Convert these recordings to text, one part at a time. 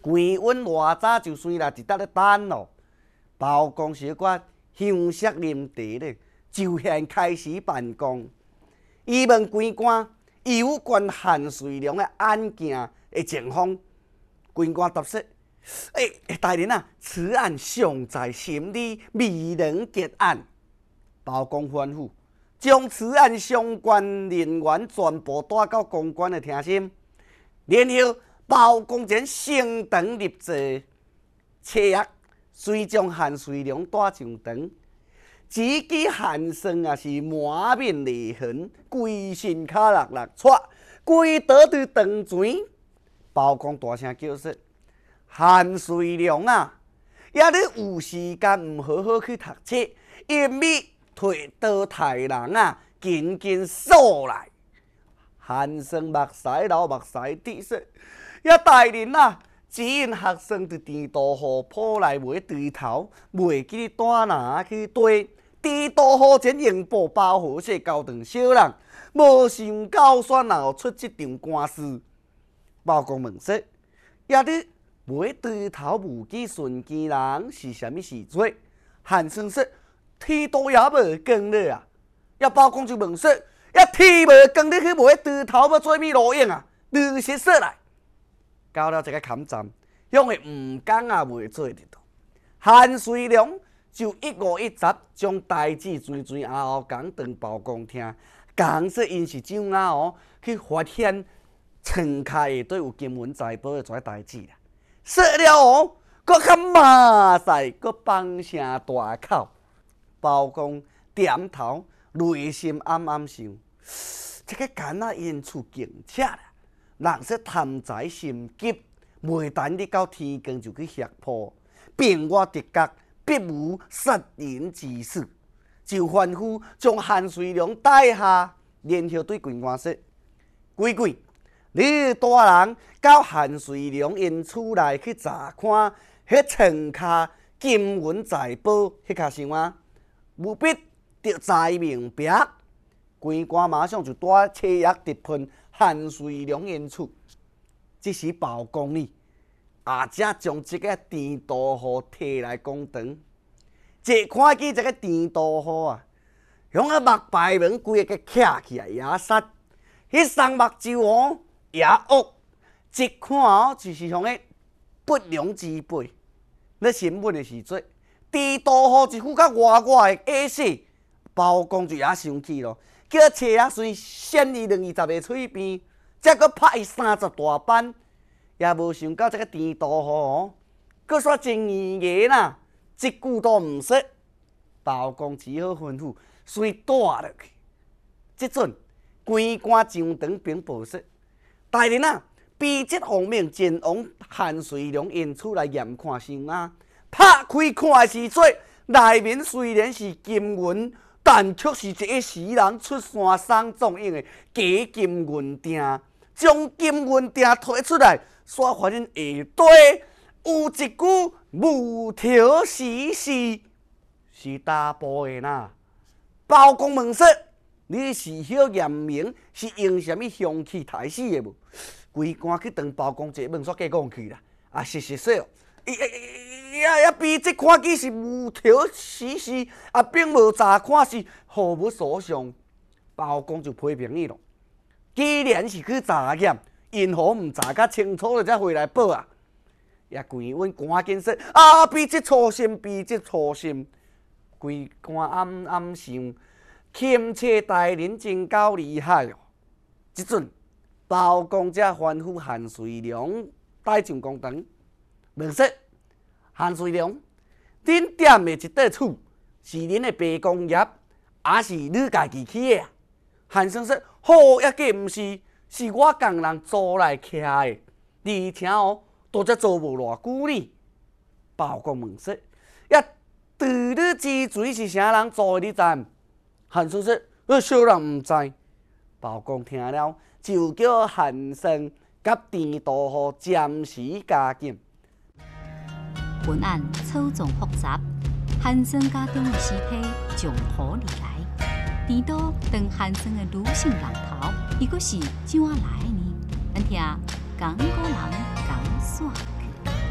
关阮偌早就算啦，伫搭咧等咯。包公小可香色啉茶咧，就先开始办公。伊问关官有关韩遂良的案件的情况，关官答说：“大人啊，此案尚在审理，未能结案。”包公吩咐将此案相关人员全部带到公馆的厅审，然后包公前升堂入座，车役遂将韩遂良带上堂。只见韩生啊是满面泪痕，规身脚落落喘，跪倒伫堂前。包公大声叫说：“韩遂良啊，也你有时间唔好好去读册，因为退倒太人啊，紧紧锁来。”韩生目屎流目屎滴说：“呀，大人啊，只因学生伫田道河铺来买猪头，袂记你带拿去堆。田道河前用布包好势交长小人，无想到煞闹出这场官司。”包公问说：“呀，你买猪头无记顺见人是啥物时节？”韩生说：“天都也无光了啊！”呀，包公就问说：“呀，天无光，你去买猪头要做咩路用啊？如实说来。”到了这个坎站，向的唔讲也袂做得到。韩遂良就一五一十将代志全后讲当包公听，讲说因是怎啊去发现床骹下底有金文财宝的这代志啦。说了搁较骂赛，搁放声大口。包公点头，内心暗暗想：这个奸仔因处警察啦，人说贪财心急，袂等你到天光就去吓破，并我直觉必无杀人之事，就吩咐将韩遂良带下，然后对关官说：“关关，你带人到韩遂良因厝内去查看，迄床骹金银财宝迄卡箱啊，务必得载明白。”关官马上就带车役直奔韩遂良因厝。这时包公呢，也才将这个田道河摕来公堂。一看见这个田道河啊，向个目牌门规个徛起来也杀，迄双目睭也恶，一看就是向个不良之辈。咧审问的时阵，田道河一副较歪歪的矮势，包公就也生气咯，叫车役先扇伊20-20个嘴边，再搁拍伊30大板。也无想到这个田道河搁煞真硬硬啦，一句都唔说。包公只好吩咐随带落去。即阵关官上堂禀报说：“大人啊，笔迹方面前往韩遂良因厝来验看箱啊，拍开看的时阵，内面虽然是金银，但却是一个时人出山送状用的假金银锭。将金银锭摕出来，煞发现下底有一句无条死诗，是大部的呐。”包公问说：“你是晓验明是用什么凶器杀死的无？”关官去当包公一问，煞过讲去啦。实说哦，笔迹看起是无条死诗，并无查看是毫无所伤。包公就批评伊咯。既然是去查验，因何唔查较清楚了才回来报啊？也关阮赶紧说：“笔迹粗心，笔迹粗心。”关官暗暗想：钦差大人真够厉害哦！即阵包公才吩咐韩遂良带上公堂，问说：“韩遂良，恁踮的一块厝是恁的爸公业，还是你家己起的啊？”韩生说：“好也计毋是，是我工人租来徛的，而且都才做无偌久呢。”包公问说：“呀，除你之前是啥人租的？你知？”韩生说：“小人毋知。”包公听了，就叫韩生甲田道河暂时加减。 本案错综复杂，韩生家中的尸体从何而来？田道当韩生的女性人头，伊阁是怎啊来呢？咱听讲古人讲煞去。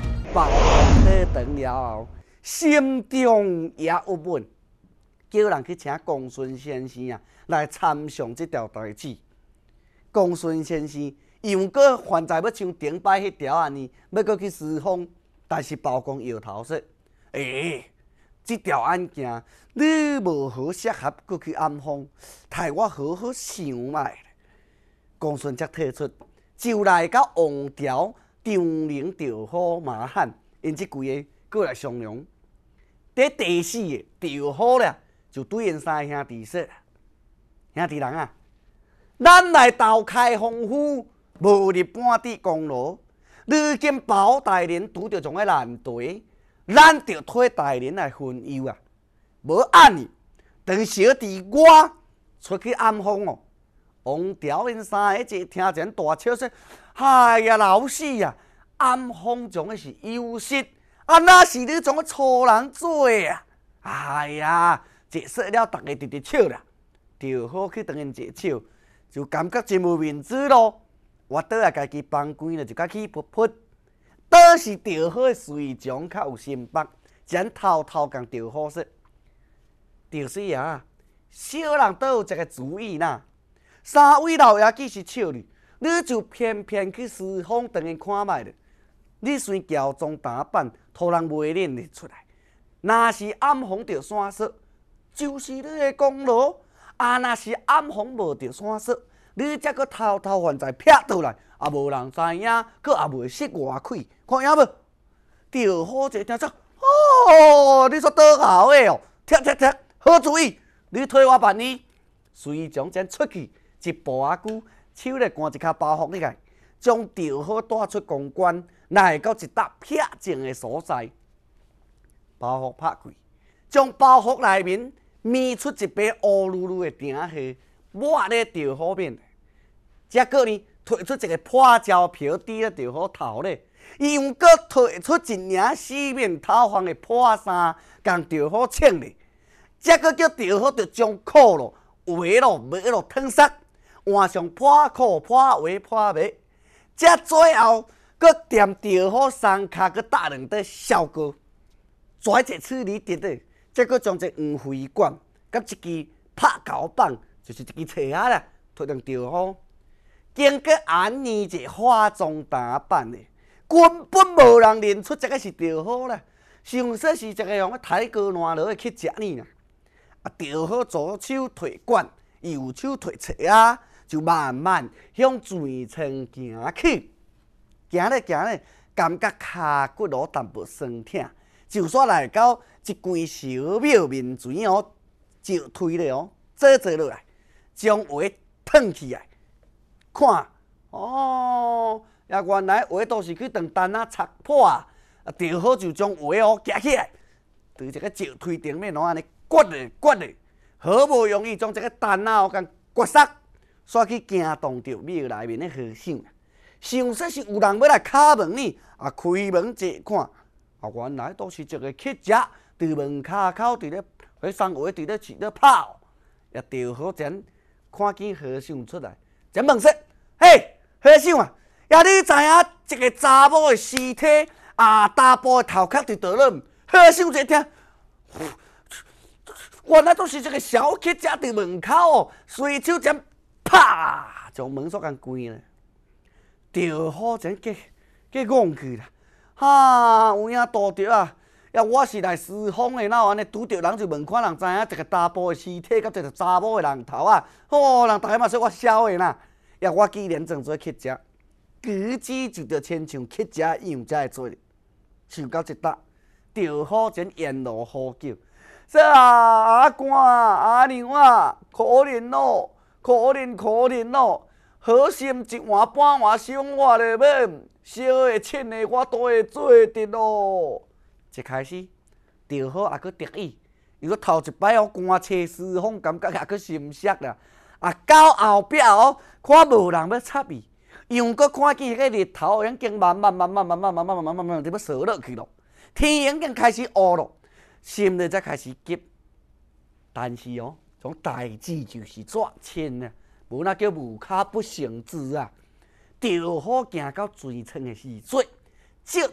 长了后，心中也郁闷，叫人去请公孙先生啊来参详这条代志。公孙先生又搁还在要像顶摆迄条安尼，要搁去施封，但是包公摇头说：“这条案件你无好适合搁去暗封，待我好好想卖。”公孙则提出，就来到王朝张灵、赵虎、马汉，因即几个过来商量。第四个赵虎咧，就对因三兄弟说：“兄弟人啊，咱来斗开封府，无入半点功劳。如今包大人拄着种个难题，咱着替大人来分忧啊。无按呢，等小弟我出去暗封哦。”王朝因三个一听见大笑说：“哎呀，老四呀，暗封种个是优势，啊那是你种个粗人做啊！哎呀，一说了，大家直直笑啦。就好去等因一笑，就感觉真无面子咯。我倒来家己房间了，就甲去噗噗。倒是赵虎的随从较有心腹，咱偷偷共赵虎说：“赵四爷，小人倒有一个主意呐。三位老爷既是笑你，你就偏偏去施封，等因看卖咧。你虽乔装打扮，互人袂认得出来。若是暗封着山色，就是你的功劳；啊，若是暗封无着山色，你则搁偷偷还在撇倒来，啊，无人知影，佫也袂识外气，看影无？”赵虎一听说，哦，你说倒好诶哦，踢，好主意，你替我办理。随从将出去。一步仔久，手咧赶一卡包袱入来，将赵虎带出公馆，来到一笪僻静的所在。包袱拍开，将包袱内面搣出一把乌噜噜的鼎盒，抹咧赵虎面。再过呢，摕出一个破胶瓢滴咧赵虎头咧，又搁摕出一领四面透风的破衫，共赵虎穿咧。再搁叫赵虎着将裤咯、鞋咯、袜咯脱色。换上破裤、破鞋、破袜，才最后，搁踮赵虎三骹，搁搭两块小膏，拽一处理直咧，再搁将一黄灰管，甲一支拍胶棒，就是一支册仔啦，摕上赵虎。经过安尼一化妆打扮的，根本无人认出这个是赵虎啦，上说是一个用抬高烂落的去食呢啦。啊，赵虎左手提管，右手提册仔。就慢慢向泉城行去，行咧，感觉骹骨路淡薄酸痛，就煞来到一间小庙面前哦，就推咧哦，坐落来，将鞋脱起来，看哦，也原来鞋都是去当单仔擦破啊，赵虎就将鞋哦夹起来，对这个石推顶面哦安尼掘咧，好不容易将这个单仔哦甲掘塞。煞去惊动着庙内面的和尚，想说是有人要来敲门呢，啊，开门一看，啊，原来都是一个乞食，伫门骹口伫咧，迄双鞋伫咧饲咧跑，也赵虎前看见和尚出来，才问说：“嘿，和尚啊，也你知影一个查某的尸体啊，大部的头壳伫倒了？”和尚一听，原来都是一个小乞食伫门口哦，随手将。啪！将门锁共关了，赵虎真计戆去啦！哈，有影拄着啊！呀，我是来施封的，哪有安尼拄着人就问看人知影一个查甫的尸体，甲一个查某的人头啊！哦，人大家嘛说我晓的啦。呀，我既然装做乞食，举止就着亲像乞食一样才会做。想到一搭，赵虎真沿路呼叫：“说啊，阿官啊，阿娘啊，可怜咯！”可怜咯！好心一碗半碗伤我咧免，小的凊的我都会做得咯。一开始，赵虎也佫得意，伊佫头一摆哦，官车施封，感觉也佫心塞啦。啊，到后壁哦，看无人要插伊，又佫看见迄个日头已经慢慢就要落落去咯，天已经开始乌咯，心里才开始急。但是哦。种代志就是这签啊，无那叫无卡不成之啊。赵虎行到水村的时阵，即